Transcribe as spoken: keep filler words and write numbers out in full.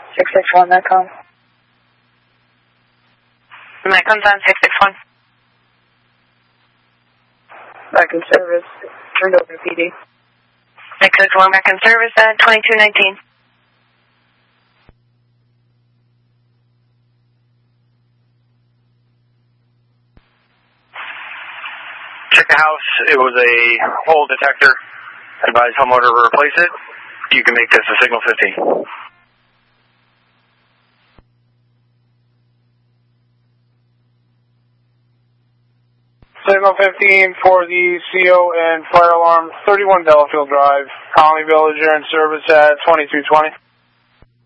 six six one, Metcon. Metcon's on six six one. Metcon service, turned over to P D. six six one, Metcon service at twenty-two nineteen. Check the house. It was a hole detector. Advise homeowner to replace it. You can make this a signal fifteen. Signal fifteen for the C O and fire alarm, thirty-one Delafield Drive, Colony Villager, and service at twenty-two twenty.